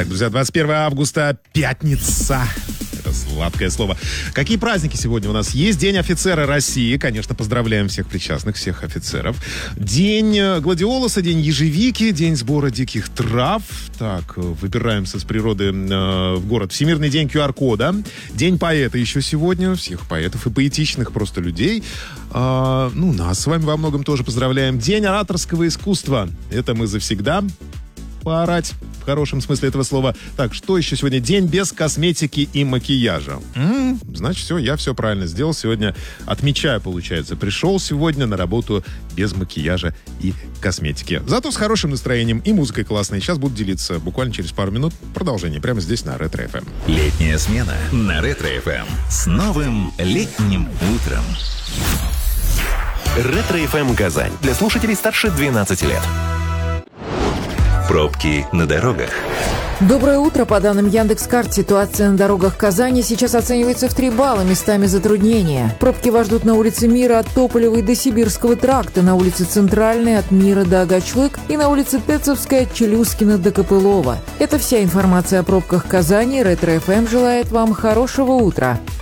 Итак, друзья, 21 августа, пятница. Это сладкое слово. Какие праздники сегодня у нас есть? День офицера России. Конечно, поздравляем всех причастных, всех офицеров. День гладиолуса, день ежевики, день сбора диких трав. Так, выбираемся с природы в город. Всемирный день QR-кода. День поэта еще сегодня. Всех поэтов и поэтичных просто людей. Нас с вами во многом тоже поздравляем. День ораторского искусства. Это мы завсегда поорать. В хорошем смысле этого слова. Так, что еще сегодня? День без косметики и макияжа. Значит, все, я все правильно сделал. Сегодня отмечаю, получается. Пришел сегодня на работу без макияжа и косметики. Зато с хорошим настроением и музыкой классной. Сейчас буду делиться буквально через пару минут. Продолжение прямо здесь на Ретро FM. Летняя смена на Ретро FM. С новым летним утром. Ретро FM Казань. Для слушателей старше 12 лет. Пробки на дорогах. Доброе утро. По данным Яндекс.Карт, ситуация на дорогах Казани сейчас оценивается в 3 балла, местами затруднения. Пробки вас ждут на улице Мира от Тополевой до Сибирского тракта, на улице Центральной от Мира до Агачлык и на улице Тецовская от Челюскина до Копылова. Это вся информация о пробках Казани. Ретро FM желает вам хорошего утра.